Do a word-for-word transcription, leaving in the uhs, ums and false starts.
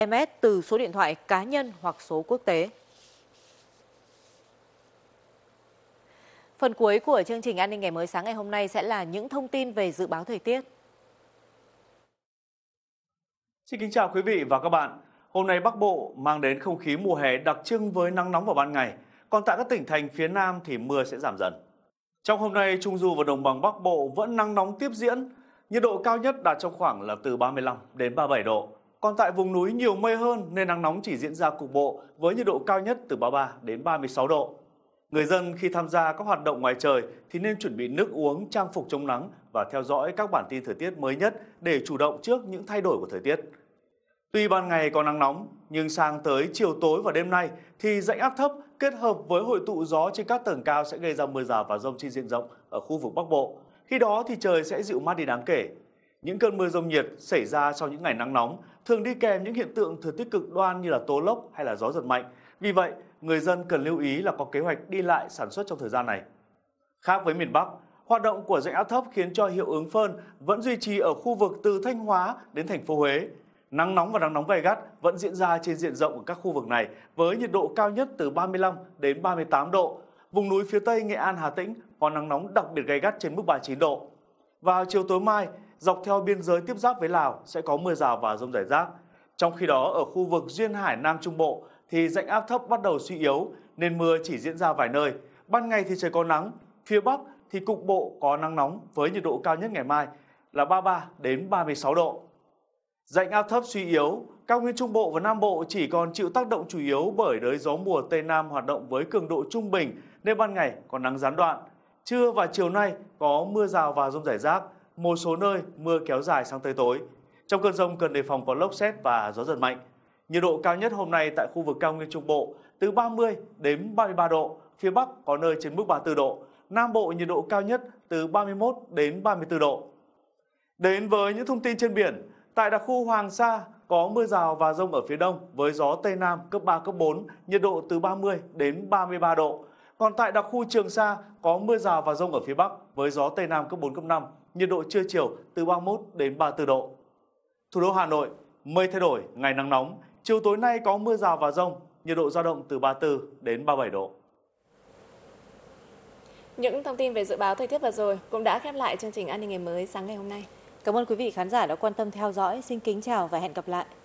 em ét từ số điện thoại cá nhân hoặc số quốc tế. Phần cuối của chương trình An ninh ngày mới sáng ngày hôm nay sẽ là những thông tin về dự báo thời tiết. Xin kính chào quý vị và các bạn. Hôm nay Bắc Bộ mang đến không khí mùa hè đặc trưng với nắng nóng vào ban ngày. Còn tại các tỉnh thành phía Nam thì mưa sẽ giảm dần. Trong hôm nay, Trung Du và Đồng bằng Bắc Bộ vẫn nắng nóng tiếp diễn. Nhiệt độ cao nhất đạt trong khoảng là từ ba mươi lăm đến ba mươi bảy độ. Còn tại vùng núi nhiều mây hơn nên nắng nóng chỉ diễn ra cục bộ với nhiệt độ cao nhất từ ba mươi ba đến ba mươi sáu độ. Người dân khi tham gia các hoạt động ngoài trời thì nên chuẩn bị nước uống, trang phục chống nắng và theo dõi các bản tin thời tiết mới nhất để chủ động trước những thay đổi của thời tiết. Tuy ban ngày có nắng nóng, nhưng sang tới chiều tối và đêm nay thì rãnh áp thấp kết hợp với hội tụ gió trên các tầng cao sẽ gây ra mưa rào và dông trên diện rộng ở khu vực Bắc Bộ. Khi đó thì trời sẽ dịu mát đi đáng kể. Những cơn mưa dông nhiệt xảy ra sau những ngày nắng nóng thường đi kèm những hiện tượng thời tiết cực đoan như là tố lốc hay là gió giật mạnh. Vì vậy, người dân cần lưu ý là có kế hoạch đi lại sản xuất trong thời gian này. Khác với miền Bắc, hoạt động của rãnh áp thấp khiến cho hiệu ứng phơn vẫn duy trì ở khu vực từ Thanh Hóa đến thành phố Huế. Nắng nóng và nắng nóng gay gắt vẫn diễn ra trên diện rộng ở các khu vực này với nhiệt độ cao nhất từ ba mươi lăm đến ba mươi tám độ. Vùng núi phía Tây Nghệ An, Hà Tĩnh có nắng nóng đặc biệt gay gắt trên mức ba mươi chín độ. Vào chiều tối mai, dọc theo biên giới tiếp giáp với Lào sẽ có mưa rào và dông rải rác. Trong khi đó ở khu vực duyên hải Nam Trung Bộ thì rãnh áp thấp bắt đầu suy yếu nên mưa chỉ diễn ra vài nơi. Ban ngày thì trời có nắng, phía Bắc thì cục bộ có nắng nóng với nhiệt độ cao nhất ngày mai là ba mươi ba đến ba mươi sáu độ. Rãnh áp thấp suy yếu, cao nguyên Trung Bộ và Nam Bộ chỉ còn chịu tác động chủ yếu bởi đới gió mùa Tây Nam hoạt động với cường độ trung bình nên ban ngày có nắng gián đoạn. Trưa và chiều nay có mưa rào và dông rải rác, một số nơi mưa kéo dài sang tới tối. Trong cơn dông cần đề phòng có lốc sét và gió giật mạnh. Nhiệt độ cao nhất hôm nay tại khu vực cao nguyên Trung Bộ từ ba mươi đến ba mươi ba độ, phía Bắc có nơi trên mức ba mươi tư độ, Nam Bộ nhiệt độ cao nhất từ ba mươi mốt đến ba mươi tư độ. Đến với những thông tin trên biển, tại đặc khu Hoàng Sa có mưa rào và dông ở phía đông với gió Tây Nam cấp ba, cấp bốn, nhiệt độ từ ba mươi đến ba mươi ba độ. Còn tại đặc khu Trường Sa có mưa rào và dông ở phía Bắc với gió Tây Nam cấp bốn, cấp năm, nhiệt độ trưa chiều từ ba mươi mốt đến ba mươi tư độ. Thủ đô Hà Nội, mây thay đổi, ngày nắng nóng, chiều tối nay có mưa rào và dông, nhiệt độ dao động từ ba mươi tư đến ba mươi bảy độ. Những thông tin về dự báo thời tiết vừa rồi cũng đã khép lại chương trình An ninh ngày mới sáng ngày hôm nay. Cảm ơn quý vị khán giả đã quan tâm theo dõi. Xin kính chào và hẹn gặp lại.